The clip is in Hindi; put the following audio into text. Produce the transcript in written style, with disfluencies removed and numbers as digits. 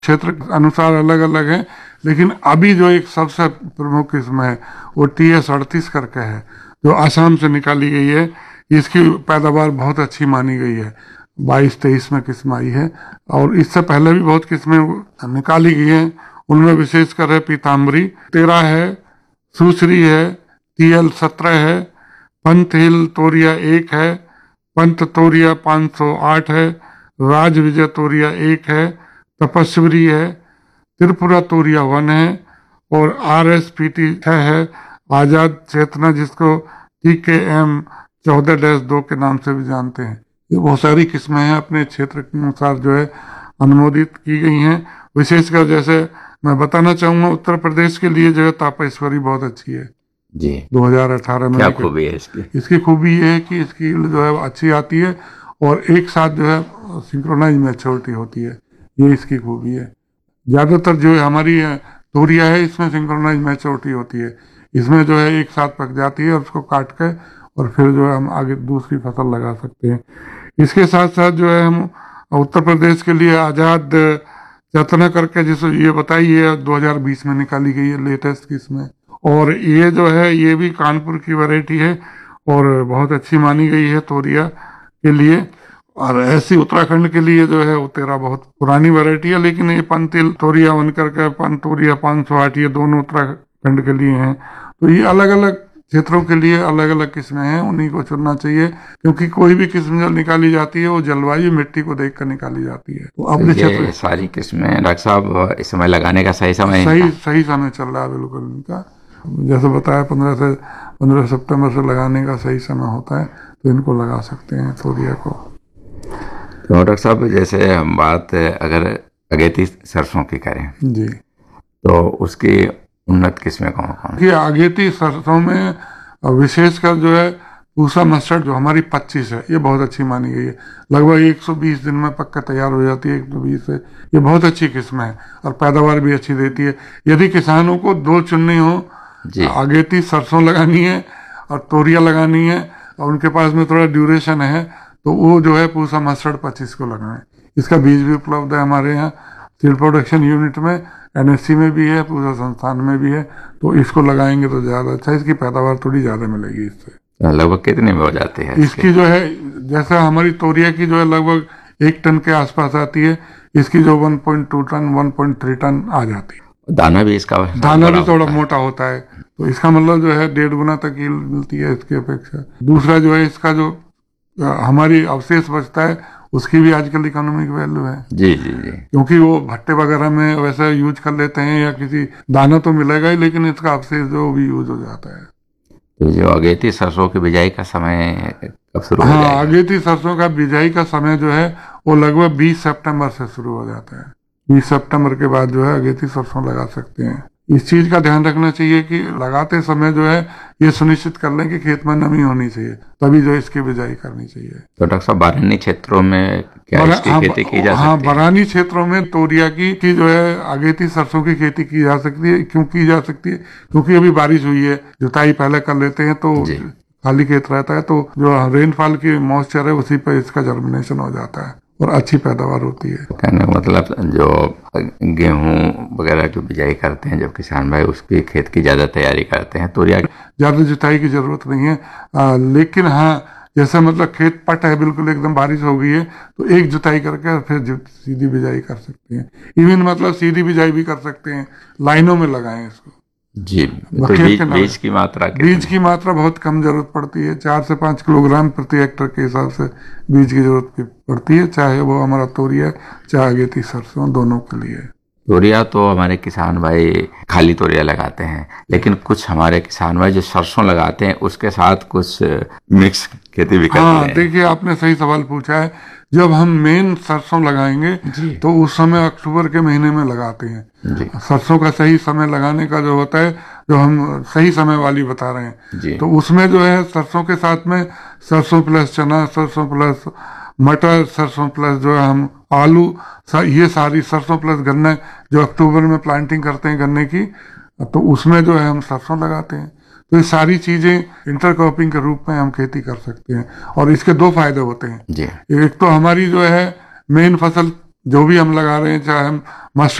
क्षेत्र के अनुसार अलग अलग है, लेकिन अभी जो एक सबसे प्रमुख किस्म है वो TS38 करके है, जो आसाम से निकाली गई है। इसकी पैदावार बहुत अच्छी मानी गई है। 22-23 में किस्म आई है, और इससे पहले भी बहुत किस्में निकाली गई हैं। उनमें विशेषकर है पीताम्बरी 13 है, सुश्री है, TL17 है, पंथ हिल तोरिया 1 है, पंथ तोरिया 508 है, राज विजय तोरिया 1 है, तपस्वी है, त्रिपुरा तोरिया 1 है, और RSPT 6 है, आजाद चेतना जिसको TKM 14-2 के नाम से भी जानते हैं। ये बहुत सारी किस्में हैं, अपने क्षेत्र के अनुसार जो है अनुमोदित की गई हैं। विशेषकर जैसे मैं बताना चाहूंगा, उत्तर प्रदेश के लिए जो है तापेश्वरी बहुत अच्छी है जी। 2018 में। क्या खूबी है इसकी? इसकी खूबी ये है कि इसकी जो है अच्छी आती है, और एक साथ जो है सिंक्रोनाइज मैच्योरिटी होती है। ये इसकी खूबी है। ज़्यादातर जो है हमारी तोरिया है, इसमें सिंक्रोनाइज मैच्योरिटी होती है। इसमें जो है एक साथ पक जाती है, और उसको काट के और फिर जो है हम आगे दूसरी फसल लगा सकते हैं। इसके साथ साथ जो है हम उत्तर प्रदेश के लिए आज़ाद चेतना करके, जिसे ये बताई है 2020 में निकाली गई है लेटेस्ट किस्म, और ये जो है ये भी कानपुर की वैरायटी है और बहुत अच्छी मानी गई है तोरिया के लिए। और ऐसी उत्तराखंड के लिए जो है वो 13 बहुत पुरानी वैरायटी है, लेकिन ये पंतिल तोरिया 1 करके पंत तोरिया 508 ये दोनों उत्तराखंड के लिए हैं। तो ये अलग अलग क्षेत्रों के लिए अलग अलग किस्में हैं, उन्हीं को चुनना चाहिए, क्योंकि कोई भी किस्म जो निकाली जाती है वो जलवायु मिट्टी को देखकर निकाली जाती है। तो अपने क्षेत्र सारी किस्में डॉक्टर साहब इस समय लगाने का सही समय सही समय चल रहा है बिल्कुल इनका। जैसे बताया 15 सितंबर से लगाने का सही समय होता है, तो इनको लगा सकते हैं तोरिया को। तो डॉक्टर साहब जैसे हम बात अगर अगेती सरसों की करें जी, तो उसकी उन्नत किस्में कौन कौन? ये अगेती सरसों में विशेषकर जो है पूसा मस्टर्ड जो हमारी 25 है, ये बहुत अच्छी मानी गई है। लगभग 120 दिन में पक कर तैयार हो जाती है, 120 से। ये बहुत अच्छी किस्म है और पैदावार भी अच्छी देती है। यदि किसानों को दो चुननी हो, अगेती सरसों लगानी है और तोरिया लगानी है, और उनके पास में थोड़ा ड्यूरेशन है, तो वो जो है पूसा मस्टर्ड 25 को लगाएं। इसका बीज भी उपलब्ध है हमारे यहाँ सीड प्रोडक्शन यूनिट में, NSC में भी है, पूसा संस्थान में भी है। तो इसको लगाएंगे तो ज़्यादा अच्छा, इसकी पैदावार थोड़ी ज़्यादा मिलेगी इससे। लगभग कितने में हो जाती है इसकी जो है, जैसा हमारी तोरिया की जो है लगभग 1 टन के आसपास आती है, इसकी जो 1.2 टन 1.3 टन आ जाती है। दाना भी इसका भी थोड़ा मोटा होता है, तो इसका मतलब जो है 1.5 गुना तक yield मिलती है इसकी अपेक्षा। दूसरा जो है इसका जो हमारी अवशेष बचता है, उसकी भी आजकल इकोनॉमिक वैल्यू है। जी जी जी, क्योंकि वो भट्टे वगैरह में वैसे यूज कर लेते हैं, या किसी दाना तो मिलेगा ही, लेकिन इसका अवशेष जो भी यूज हो जाता है। तो जो अगेती सरसों की बिजाई का समय कब शुरू हो जाएगा? हाँ, अगेती सरसों का बिजाई का समय जो है वो लगभग 20 सितंबर से शुरू हो जाता है। 20 सितंबर के बाद जो है अगेती सरसों लगा सकते हैं। इस चीज का ध्यान रखना चाहिए कि लगाते समय जो है ये सुनिश्चित कर लें कि खेत में नमी होनी चाहिए, तभी जो इसकी बिजाई करनी चाहिए। तो डॉक्टर साहब बारानी क्षेत्रों में क्या इसकी खेती की जा सकती है? हाँ, बारानी क्षेत्रों में तोरिया की जो है अगेती सरसों की खेती की जा सकती है। क्यों की जा सकती है? क्योंकि अभी बारिश हुई है, जुताई पहले कर लेते हैं तो खाली खेत रहता है, तो जो रेनफॉल की मॉइस्चर है उसी पर इसका जर्मिनेशन हो जाता है और अच्छी पैदावार होती है। कहने का मतलब जो गेहूं वगैरह जो बिजाई करते हैं जब किसान भाई, उसकी खेत की ज्यादा तैयारी करते हैं, तोरिया ज्यादा जुताई की जरूरत नहीं है। लेकिन हाँ, जैसे मतलब खेत पट है बिल्कुल एकदम, बारिश हो गई है, तो एक जुताई करके फिर सीधी बिजाई कर सकते हैं। इवन मतलब सीधी बिजाई भी कर सकते हैं, लाइनों में लगाएं इसको। जी, तो बीज की मात्रा बहुत कम जरूरत पड़ती है, 4 से 5 किलोग्राम प्रति हेक्टर के हिसाब से बीज की जरूरत पड़ती है, चाहे वो हमारा तोरिया चाहे अगेती सरसों, दोनों के लिए। तोरिया तो हमारे किसान भाई खाली तोरिया लगाते हैं, लेकिन कुछ हमारे किसान भाई जो सरसों लगाते हैं उसके साथ कुछ मिक्स खेती भी करते हैं। हाँ, देखिए आपने सही सवाल पूछा है। जब हम मेन सरसों लगाएंगे तो उस समय अक्टूबर के महीने में लगाते हैं। सरसों का सही समय लगाने का जो होता है, जो हम सही समय वाली बता रहे हैं, तो उसमें जो है सरसों के साथ में सरसों प्लस चना, सरसों प्लस मटर, सरसों प्लस जो है हम आलू, ये सारी सरसों प्लस गन्ना, जो अक्टूबर में प्लांटिंग करते हैं गन्ने की, तो उसमें जो है हम सरसों लगाते हैं। तो ये सारी चीजें इंटरक्रॉपिंग के रूप में हम खेती कर सकते हैं, और इसके 2 फायदे होते हैं। एक तो हमारी जो है मेन फसल जो भी हम लगा रहे हैं, चाहे हम